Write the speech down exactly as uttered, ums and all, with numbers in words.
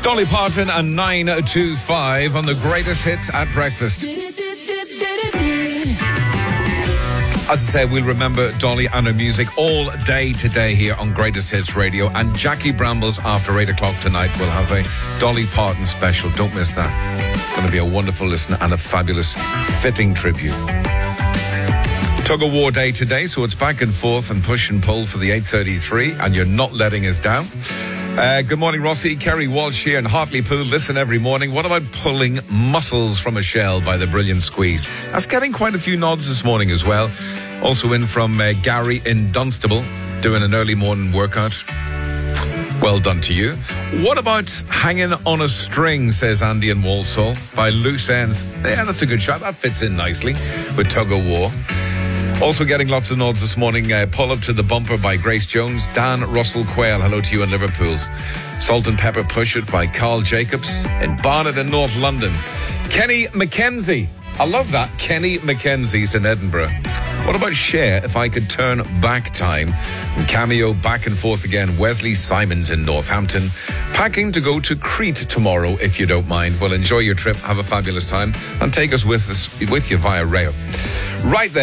Dolly Parton and nine two five on the greatest hits at breakfast. As I said, we'll remember Dolly and her music all day today here on Greatest Hits Radio. And Jackie Brambles after eight o'clock tonight will have a Dolly Parton special. Don't miss that. It's going to be a wonderful listen and a fabulous fitting tribute. Tug of War day today, so it's back and forth and push and pull for the eight thirty-three, and you're not letting us down. Uh, good morning, Rossi. Kerry Walsh here in Hartlepool. Listen every morning. What about pulling mussels from a shell by the Brilliant Squeeze? That's getting quite a few nods this morning as well. Also in from uh, Gary in Dunstable, doing an early morning workout. Well done to you. What about hanging on a string, says Andy in Walsall, by Loose Ends? Yeah, that's a good shot. That fits in nicely with Tug of War. Also getting lots of nods this morning. Uh, Pull Up to the Bumper by Grace Jones. Dan Russell Quayle, hello to you in Liverpool. Salt and Pepper Push It by Carl Jacobs in Barnet in North London. Kenny McKenzie. I love that. Kenny McKenzie's in Edinburgh. What about Cher, If I Could Turn Back Time? And Cameo, Back and Forth Again. Wesley Simons in Northampton. Packing to go to Crete tomorrow, if you don't mind. Well, enjoy your trip. Have a fabulous time. And take us with us with you via rail. Right there.